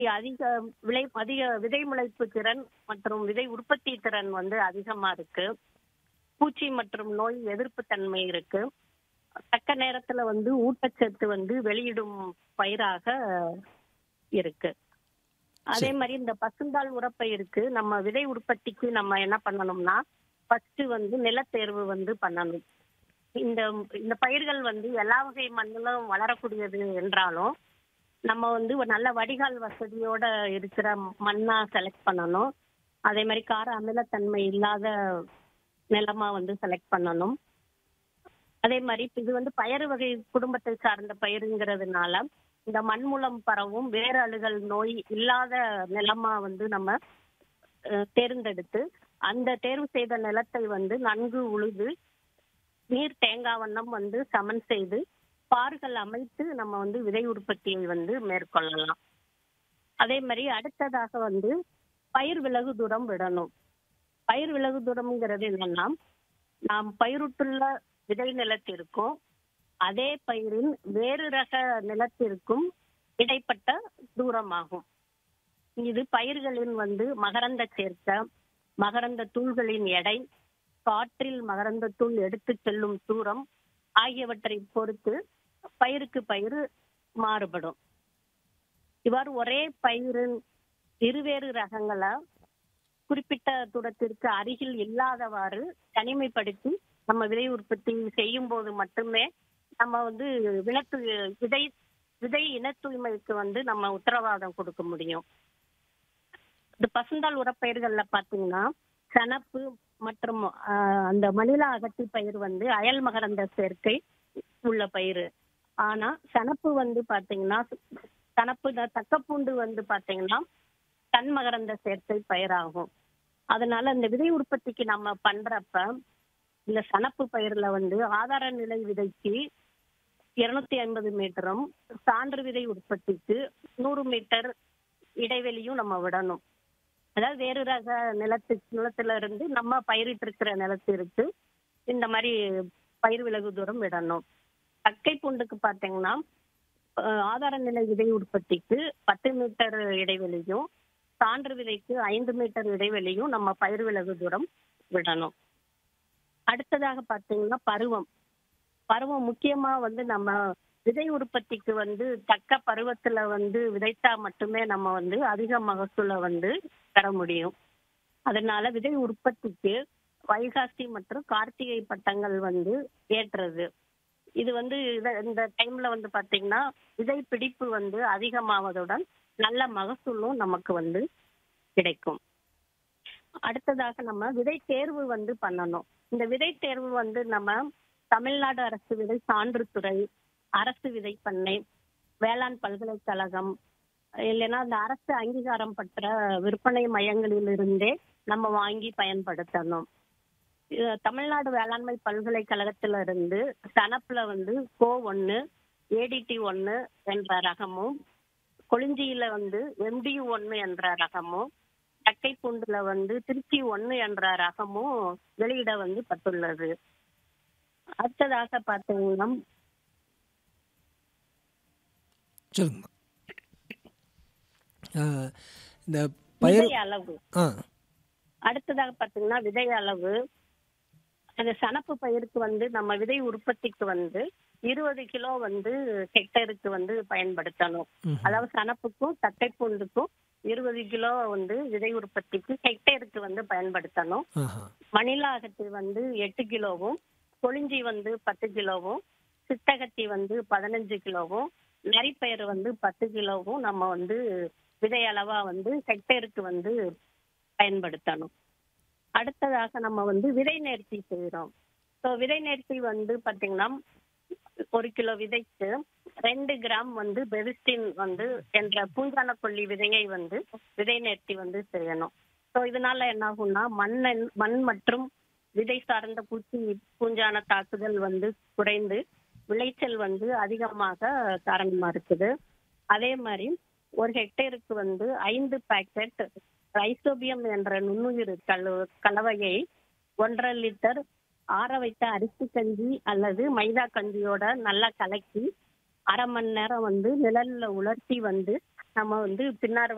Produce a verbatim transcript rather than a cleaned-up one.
அதிக விளை அதிக விதை முளைப்பு திறன் மற்றும் விதை உற்பத்தி திறன் வந்து அதிகமா இருக்கு. பூச்சி மற்றும் நோய் எதிர்ப்பு தன்மை இருக்கு. தக்க நேரத்துல வந்து ஊட்டச்சத்து வந்து வெளியிடும் பயிராக இருக்கு. அதே சரி. மாதிரி இந்த பசுந்தாள் உரப்பயிருக்கு நம்ம விதை உற்பத்திக்கு நம்ம என்ன பண்ணணும்னா, ஃபர்ஸ்ட் வந்து நிலத்தேர்வு வந்து பண்ணணும். இந்த இந்த பயிர்கள் வந்து எல்லா வகை மண்ணிலும் வளரக்கூடியது என்றாலும் நம்ம வந்து ஒரு நல்ல வடிகால் வசதியோட இருக்கிற மண்ணா செலக்ட் பண்ணணும். அதே மாதிரி கார அமிலத்தன்மை இல்லாத நிலமா வந்து செலக்ட் பண்ணணும். அதே மாதிரி இப்ப இது வந்து பயறு வகை குடும்பத்தை சார்ந்த பயிருங்கிறதுனால இந்த மண் மூலம் பரவும் வேறு அழுகல் நோய் இல்லாத நிலமா வந்து நம்ம அஹ், தேர்ந்தெடுத்து அந்த தேர்வு செய்த நிலத்தை வந்து நன்கு உழுது நீர் தேங்கா வண்ணம் வந்து சமன் செய்து பார்கள் அமைத்து நம்ம வந்து விதை உற்பத்தியை வந்து மேற்கொள்ளலாம். அதே மாதிரி அடுத்ததாக வந்து பயிர் விலகு தூரம் விடணும். பயிர் விலகு தூரம்ங்கிறது என்னன்னா, நாம் பயிரிட்டுள்ள விதை நிலத்திற்கும் அதே பயிரின் வேறு ரக நிலத்திற்கும் இடைப்பட்ட தூரமாகும். இது பயிர்களின் வந்து மகரந்த சேர்க்கை, மகரந்த தூள்களின் எடை, காற்றில் மகரந்த தூள் எடுத்து செல்லும் தூரம் ஆகியவற்றை பொறுத்து பயிருக்கு பயிர் மாறுபடும். இவ்வாறு ஒரே பயிரின் இருவேறு ரகங்களை குறிப்பிட்ட தூரத்திற்கு அருகில் இல்லாதவாறு தனிமைப்படுத்தி நம்ம விதை உற்பத்தி செய்யும் போது மட்டுமே நம்ம வந்து வினத்து விதை விதை இன தூய்மைக்கு வந்து நம்ம உத்தரவாதம் கொடுக்க முடியும். இந்த பசுந்தாள் உரப்பயிர்கள்ல பாத்தீங்கன்னா சணப்பு மற்றும் ஆஹ், அந்த மணிலா அகத்தி பயிர் வந்து அயல் மகரந்த சேர்க்கை உள்ள பயிர். ஆனா சணப்பு வந்து பாத்தீங்கன்னா சணப்பு த- தக்கப்பூண்டு வந்து பாத்தீங்கன்னா தன் மகரந்த சேர்க்கை பயிராகும். அதனால இந்த விதை உற்பத்திக்கு நம்ம பண்றப்ப இந்த சணப்பு பயிர்ல வந்து ஆதார நிலை விதைக்கு இருநூத்தி ஐம்பது மீட்டரும் சான்று விதை உற்பத்திக்கு நூறு மீட்டர் இடைவெளியும் நம்ம விடணும். அதாவது வேறு ரக நிலத்து நிலத்துல இருந்து நம்ம பயிரிட்டு இருக்கிற நிலத்திற்கு இந்த மாதிரி பயிர் விலகு தூரம் விடணும். தக்கை பூண்டுக்கு பாத்தீங்கன்னா அஹ், ஆதார நிலை விதை உற்பத்திக்கு பத்து மீட்டர் இடைவெளியும் சான்று விதைக்கு ஐந்து மீட்டர் இடைவெளியும் நம்ம பயிர் விலகு தூரம் விடணும். அடுத்ததாக பாத்தீங்கன்னா பருவம். பருவம் முக்கியமா வந்து நம்ம விதை உற்பத்திக்கு வந்து தக்க பருவத்துல வந்து விதைத்தா மட்டுமே நம்ம வந்து அதிக மகசூலை வந்து பெற முடியும். அதனால விதை உற்பத்திக்கு வைகாசி மற்றும் கார்த்திகை பட்டங்கள் வந்து ஏற்றது. இது வந்து இத- இந்த டைம்ல வந்து பாத்தீங்கன்னா விதை பிடிப்பு வந்து அதிகமாவதுடன் நல்ல மகசூலும் நமக்கு வந்து கிடைக்கும். அடுத்ததாக நம்ம விதை தேர்வு வந்து பண்ணணும். இந்த விதை தேர்வு வந்து நம்ம தமிழ்நாடு அரசு விதை சான்றுத்துறை, அரசு விதை பண்ணை, வேளாண் பல்கலைக்கழகம் இல்லைன்னா இந்த அரசு அங்கீகாரம் பெற்ற விற்பனை மையங்களிலிருந்தே நம்ம வாங்கி பயன்படுத்தணும். இது தமிழ்நாடு வேளாண்மை பல்கலைக்கழகத்துல இருந்து சனப்புல வந்து கோ ஒன்னு, ஏடிடி ஒன்னு என்ற ரகமும், கொளிஞ்சியில வந்து எம்டி ஒன்னு என்ற ரகமும், தக்கைப்பூண்டுல வந்து திருச்சி ஒன்னு என்ற ரகமும் வெளியிட வந்து பட்டுள்ளது. அடுத்ததாக பார்த்தீங்கன்னா சொல்லுங்க. ஆஹ், இந்த பயிர் விதை அளவு. ஆ அடுத்ததாக பார்த்தீங்கன்னா விதை அளவு. அந்த சணப்பு பயிருக்கு வந்து நம்ம விதை உற்பத்திக்கு வந்து இருபது கிலோ வந்து ஹெக்டருக்கு வந்து பயன்படுத்தணும். ம்ஹும். அதாவது சணப்புக்கும் தட்டைப்பூண்டுக்கும் இருபது கிலோ வந்து விதை உற்பத்திக்கு ஹெக்டேருக்கு வந்து பயன்படுத்தணும். ஆஹா. மணிலா அகத்தி வந்து எட்டு கிலோவும், கொளிஞ்சி வந்து பத்து கிலோவும், சித்தகத்தி வந்து பதினஞ்சு கிலோவும், நரிப்பயிறு வந்து பத்து கிலோவும் நம்ம வந்து விதை அளவா வந்து ஹெக்டேருக்கு வந்து பயன்படுத்தணும். அடுத்ததாக நம்ம வந்து விதை நேர்த்தி செய்யறோம். ஸோ விதை நேர்த்தி வந்து பாத்தீங்கன்னா ஒரு கிலோ விதைக்கு ரெண்டு கிராம் வந்து பெரிஸ்டின் வந்து என்ற பூஞ்சான கொல்லி விதையை வந்து விதை நேர்த்தி வந்து செய்யணும். ஸோ இதனால என்ன ஆகும்னா மண் மண் மற்றும் விதை சார்ந்த பூச்சி பூஞ்சான தாக்குதல் வந்து குறைந்து விளைச்சல் வந்து அதிகமாக காரணமா இருக்குது. அதே மாதிரி ஒரு ஹெக்டேருக்கு வந்து ஐந்து பாக்கெட் ரைசோபியம் என்ற நுண்ணுயிர் கலு கலவையை ஒன்றரை லிட்டர் ஆற வைத்த அரிசி கஞ்சி அல்லது மைதா கஞ்சியோட நல்லா கலக்கி அரை மணி நேரம் வந்து நிழல்ல உலர்த்தி வந்து நம்ம வந்து பின்னார்